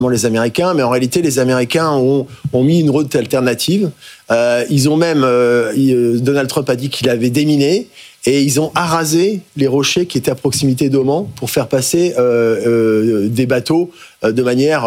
les Américains, mais en réalité, les Américains ont mis une route alternative. Ils ont même, Donald Trump a dit qu'il avait déminé, et ils ont arasé les rochers qui étaient à proximité d'Oman pour faire passer des bateaux de manière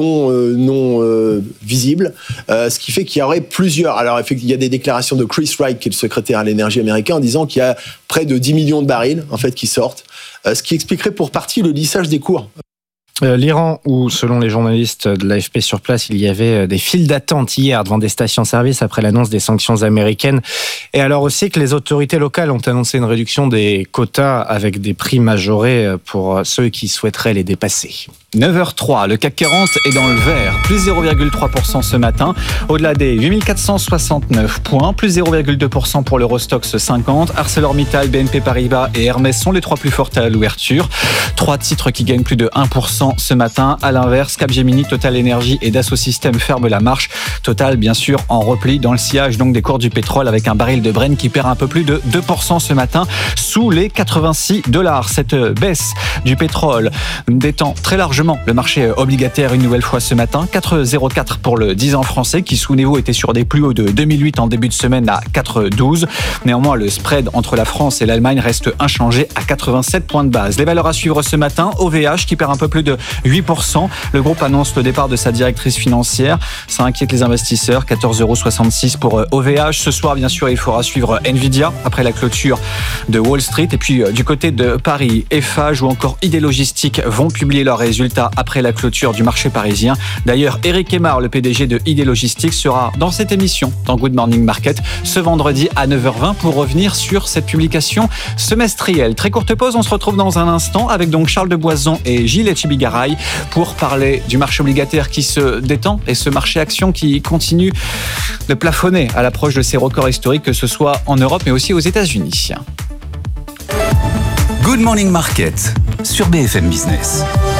non visible, ce qui fait qu'il y aurait plusieurs. Alors, il y a des déclarations de Chris Wright, qui est le secrétaire à l'énergie américain, en disant qu'il y a près de 10 millions de barils en fait qui sortent, ce qui expliquerait pour partie le lissage des cours. L'Iran, où, selon les journalistes de l'AFP sur place, il y avait des files d'attente hier devant des stations-service après l'annonce des sanctions américaines. Et alors aussi que les autorités locales ont annoncé une réduction des quotas avec des prix majorés pour ceux qui souhaiteraient les dépasser. 9h03, le CAC 40 est dans le vert, plus 0,3% ce matin, au-delà des 8469 points, plus 0,2% pour l'Eurostoxx 50. ArcelorMittal, BNP Paribas et Hermès sont les trois plus fortes à l'ouverture. 3 titres qui gagnent plus de 1% ce matin. À l'inverse, Capgemini, Total Energy et Dassault Systèmes ferment la marche. Total, bien sûr, en repli dans le sillage donc des cours du pétrole avec un baril de Brent qui perd un peu plus de 2% ce matin, sous les $86. Cette baisse du pétrole détend très largement le marché obligataire une nouvelle fois ce matin. 4,04 pour le 10 ans français qui, souvenez-vous, était sur des plus hauts de 2008 en début de semaine à 4,12. Néanmoins, le spread entre la France et l'Allemagne reste inchangé à 87 points de base. Les valeurs à suivre ce matin, OVH qui perd un peu plus de 8%. Le groupe annonce le départ de sa directrice financière. Ça inquiète les investisseurs. 14,66 € pour OVH. Ce soir, bien sûr, il faudra suivre Nvidia après la clôture de Wall Street. Et puis, du côté de Paris, Eiffage ou encore ID Logistique vont publier leurs résultats après la clôture du marché parisien. D'ailleurs, Eric Aymar, le PDG de ID Logistique, sera dans cette émission, dans Good Morning Market, ce vendredi à 9h20 pour revenir sur cette publication semestrielle. Très courte pause, on se retrouve dans un instant avec donc Charles de Boisan et Gilles Etchibigaray pour parler du marché obligataire qui se détend et ce marché action qui continue de plafonner à l'approche de ses records historiques, que ce soit en Europe mais aussi aux États-Unis. Good Morning Market sur BFM Business.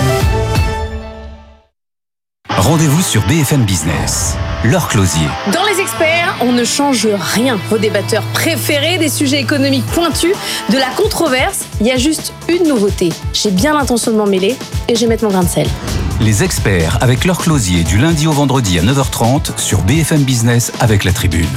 Rendez-vous sur BFM Business. Laure Closier. Dans Les Experts, on ne change rien. Vos débatteurs préférés, des sujets économiques pointus, de la controverse. Il y a juste une nouveauté. J'ai bien l'intention de m'en mêler et je vais mettre mon grain de sel. Les Experts avec Laure Closier du lundi au vendredi à 9h30 sur BFM Business avec La Tribune.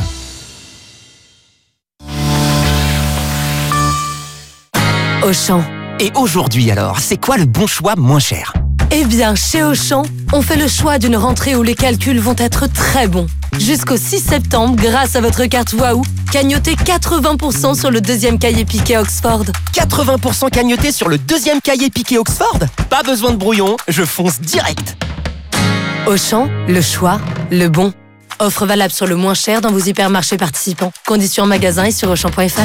Auchan. Et aujourd'hui alors, c'est quoi le bon choix moins cher ? Eh bien, chez Auchan, on fait le choix d'une rentrée où les calculs vont être très bons. Jusqu'au 6 septembre, grâce à votre carte Waouh, cagnotez 80% sur le deuxième cahier piqué Oxford. 80% cagnoté sur le deuxième cahier piqué Oxford ? Pas besoin de brouillon, je fonce direct. Auchan, le choix, le bon. Offre valable sur le moins cher dans vos hypermarchés participants. Conditions en magasin et sur Auchan.fr.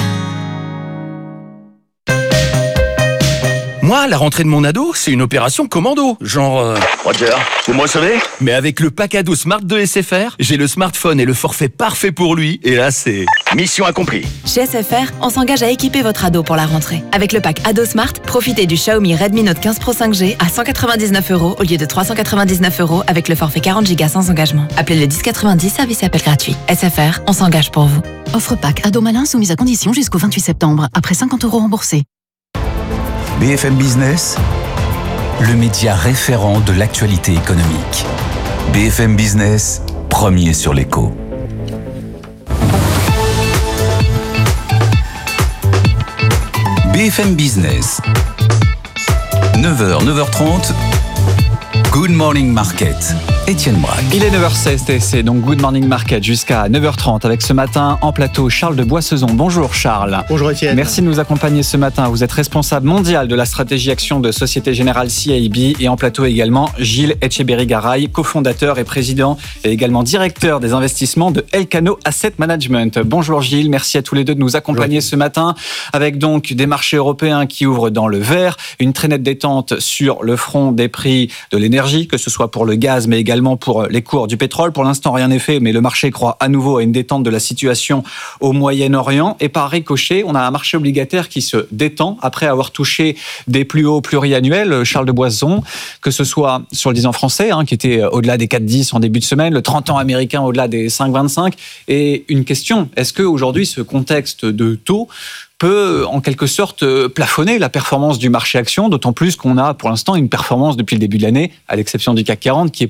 Moi, la rentrée de mon ado, c'est une opération commando. Genre... Roger, vous me recevez ? Mais avec le pack ado Smart de SFR, j'ai le smartphone et le forfait parfait pour lui. Et là, c'est... mission accomplie. Chez SFR, on s'engage à équiper votre ado pour la rentrée. Avec le pack ado Smart, profitez du Xiaomi Redmi Note 15 Pro 5G à 199 € au lieu de 399 € avec le forfait 40 Go sans engagement. Appelez le 1090, service et appel gratuit. SFR, on s'engage pour vous. Offre pack ado malin soumise à condition jusqu'au 28 septembre, après 50 € remboursés. BFM Business, le média référent de l'actualité économique. BFM Business, premier sur l'écho. BFM Business, 9h, 9h30, Good Morning Market. Étienne Braque. Il est 9h16 TSC, donc Good Morning Market jusqu'à 9h30 avec ce matin en plateau Charles de Boissezon. Bonjour Charles. Bonjour Étienne. Merci de nous accompagner ce matin. Vous êtes responsable mondial de la stratégie action de Société Générale CIB et en plateau également Gilles Etchibigaray, cofondateur et président et également directeur des investissements de Elcano Asset Management. Bonjour Gilles, merci à tous les deux de nous accompagner ce matin avec donc des marchés européens qui ouvrent dans le vert, une très nette détente sur le front des prix de l'énergie, que ce soit pour le gaz mais également pour les cours du pétrole. Pour l'instant, rien n'est fait, mais le marché croit à nouveau à une détente de la situation au Moyen-Orient. Et par ricochet, on a un marché obligataire qui se détend après avoir touché des plus hauts pluriannuels. Charles de Boisan, que ce soit sur le 10 ans français, qui était au-delà des 4,10 en début de semaine, le 30 ans américain au-delà des 5,25. Et une question, est-ce qu'aujourd'hui, ce contexte de taux peut en quelque sorte plafonner la performance du marché action, d'autant plus qu'on a pour l'instant une performance depuis le début de l'année, à l'exception du CAC 40, qui est